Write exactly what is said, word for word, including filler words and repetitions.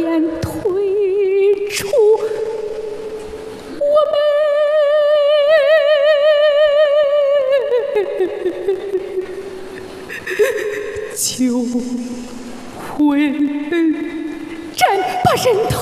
便退出我们求婚战，把人头